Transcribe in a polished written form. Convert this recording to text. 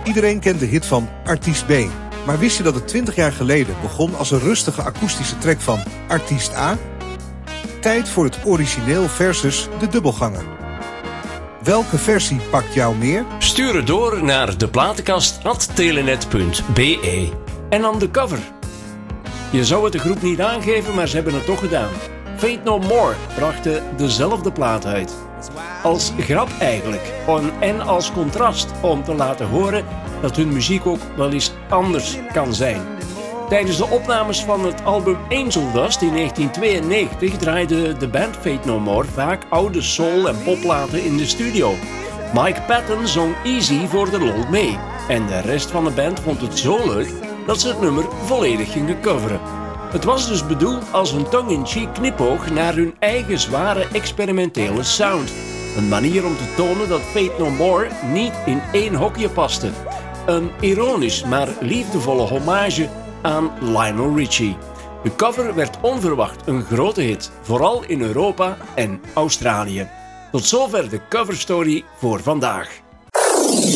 Iedereen kent de hit van Artiest B. Maar wist je dat het 20 jaar geleden begon als een rustige akoestische track van Artiest A? Tijd voor het origineel versus de dubbelganger. Welke versie pakt jou meer? Stuur het door naar deplatenkast@telenet.be. En dan de cover. Je zou het de groep niet aangeven, maar ze hebben het toch gedaan. Fate No More brachten dezelfde plaat uit. Als grap eigenlijk, en als contrast om te laten horen dat hun muziek ook wel eens anders kan zijn. Tijdens de opnames van het album Angel Dust in 1992 draaide de band Fate No More vaak oude soul- en popplaten in de studio. Mike Patton zong Easy voor de lol mee. En de rest van de band vond het zo leuk dat ze het nummer volledig gingen coveren. Het was dus bedoeld als een tongue-in-cheek knipoog naar hun eigen zware experimentele sound. Een manier om te tonen dat Fate No More niet in één hokje paste. Een ironisch maar liefdevolle hommage aan Lionel Richie. De cover werd onverwacht een grote hit, vooral in Europa en Australië. Tot zover de coverstory voor vandaag.